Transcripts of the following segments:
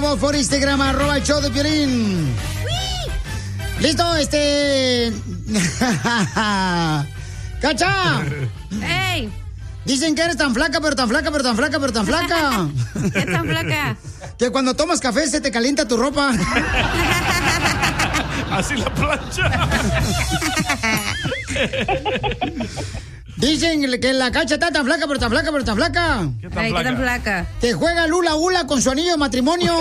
voz por Instagram, @ el show de Piolín. ¿Listo? ¡Cacha! ¡Ey! Dicen que eres tan flaca, pero tan flaca, pero tan flaca, pero tan flaca. ¿Qué tan flaca? Que cuando tomas café se te calienta tu ropa. Así la plancha. Dicen que la Cacha está tan flaca, pero tan flaca, pero tan flaca. ¿Qué tan flaca? Que juega Lula Ula con su anillo de matrimonio.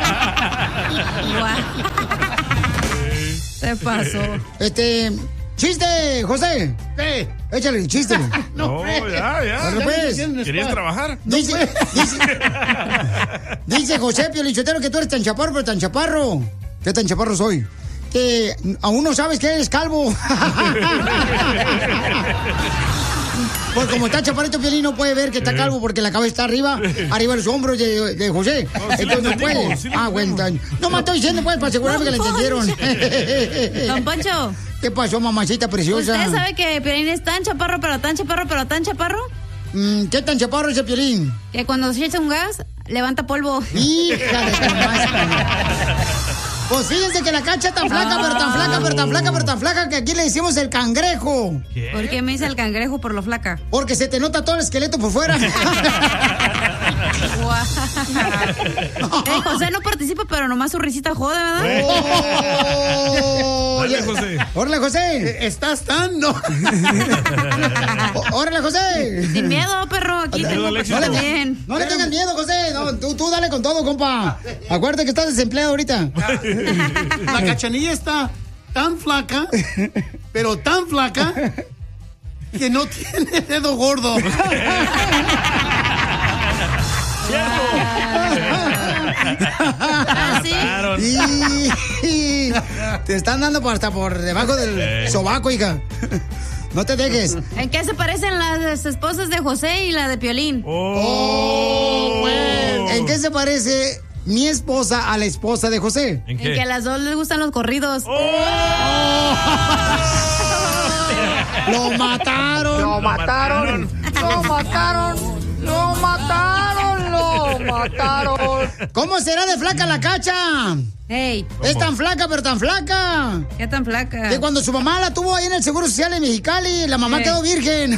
Se pasó. ¡Chiste, José! ¿Qué? Échale, chiste. No, ya. Pues. ¿Querías trabajar? Dice José Piolichotero que tú eres tan chaparro, pero tan chaparro. ¿Qué tan chaparro soy? Que aún no sabes que eres calvo. Pues como está chaparrito, Piolín no puede ver que está calvo porque la cabeza está arriba de los hombros de José. Entonces no puede. Bueno, no me estoy diciendo pues para asegurarme que le entendieron. Don Poncho. ¿Qué pasó, mamacita preciosa? ¿Usted sabe que Piolín es tan chaparro, pero tan chaparro, pero tan chaparro? ¿Qué tan chaparro es el Piolín? Que cuando se echa un gas, levanta polvo. Hija de tu madre. Pues fíjense que la Cacha tan flaca, pero tan flaca, pero tan flaca, pero tan flaca que aquí le decimos el cangrejo. ¿Qué? ¿Por qué me dice el cangrejo por lo flaca? Porque se te nota todo el esqueleto por fuera. José no participa, pero nomás su risita jode, ¿verdad? Dale, José. ¡Órale, José! ¿Estás tan? No. ¡Órale, José! Sin miedo, perro. Aquí tengo también. No le tengas miedo, José. No, tú dale con todo, compa. Acuérdate que estás desempleado ahorita. La Cachanilla está tan flaca, pero tan flaca, que no tiene dedo gordo. ¿Ah, sí? Y te están dando hasta por debajo del sobaco, hija. No te dejes. ¿En qué se parecen las esposas de José y la de Piolín? Bueno. ¿En qué se parece mi esposa a la esposa de José? ¿En qué? En que a las dos les gustan los corridos. ¡Lo mataron! ¡Lo mataron! ¡Lo mataron! ¡Lo mataron! ¡Lo mataron! ¿Cómo será de flaca la Cacha? Hey. Es tan flaca, pero tan flaca. ¿Qué tan flaca? Que cuando su mamá la tuvo ahí en el Seguro Social en Mexicali, la mamá quedó virgen.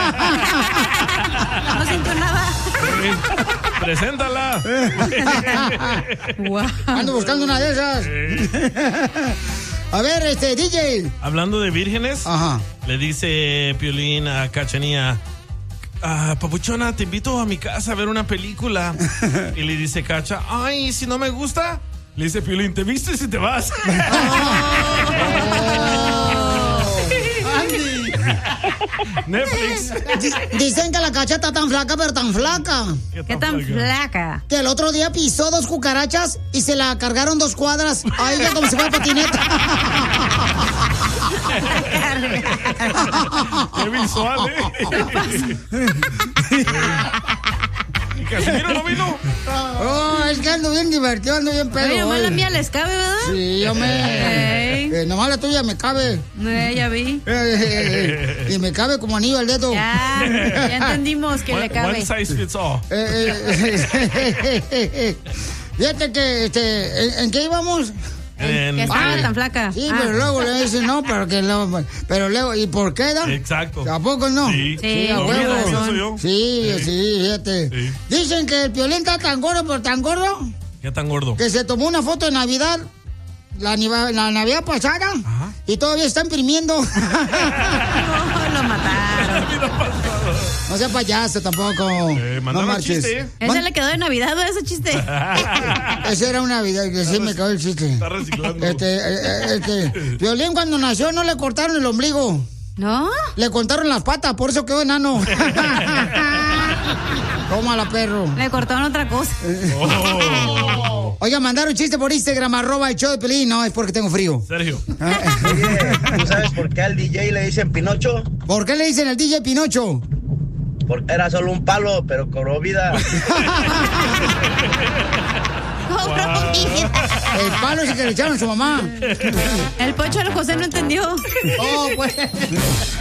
No siento nada. Preséntala. Wow. Ando buscando una de esas. A ver, DJ. Hablando de vírgenes, Ajá. le dice Piolín a Cachanía: Papuchona, te invito a mi casa a ver una película. Y le dice Cacha: ay, si no me gusta. Le dice Piolín: te vistes y te vas. Netflix. Dicen que la Cacha está tan flaca, pero tan flaca. ¿Qué tan flaca? Que el otro día pisó 2 cucarachas y se la cargaron 2 cuadras a ella como si fuera patineta. Qué visual, ¿Y Casimiro no vino? Oh, es que ando bien divertido, ando bien pedo. Oye, nomás hoy. la mía les cabe, ¿verdad? Sí, yo nomás la tuya me cabe. Ya vi. Y me cabe como anillo al dedo. Ya entendimos que le cabe. One size fits all. Fíjate que, ¿en qué íbamos? Que estaba tan flaca. Sí, pero luego le dicen no, pero luego, ¿y por qué, da? Exacto. ¿A poco no? Sí. A No, huevo. mira, eso soy yo. Sí, fíjate. Sí. Dicen que el Piolín está tan gordo, pero tan gordo, ¿Qué tan gordo? que se tomó una foto de Navidad, la Navidad pasada, y todavía está imprimiendo. Lo mataron. No sea payaso tampoco. No mandaron marches. chiste, Ese le quedó de Navidad, ¿no? Ese chiste. Ese era una Navidad, que sí me quedó el chiste. Está reciclando. Piolín cuando nació no le cortaron el ombligo. ¿No? Le cortaron las patas, por eso quedó enano. Tómala, perro. Le cortaron otra cosa. Oiga, mandaron chiste por Instagram, @el show de Piolín. No, es porque tengo frío. Sergio. Oye, ¿tú sabes por qué al DJ le dicen Pinocho? ¿Por qué le dicen al DJ Pinocho? Porque era solo un palo, pero cobró vida. El palo ese que le echaron a su mamá. El Pocho de José no entendió. Oh, pues.